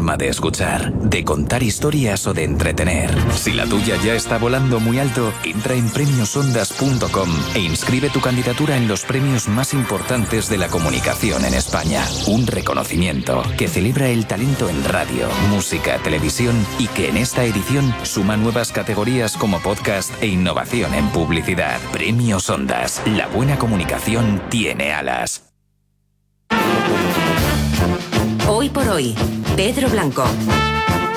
forma de escuchar, de contar historias o de entretener. Si la tuya ya está volando muy alto, entra en premiosondas.com e inscribe tu candidatura en los premios más importantes de la comunicación en España. Un reconocimiento que celebra el talento en radio, música, televisión y que en esta edición suma nuevas categorías como podcast e innovación en publicidad. Premios Ondas. La buena comunicación tiene alas. Hoy por hoy, Pedro Blanco.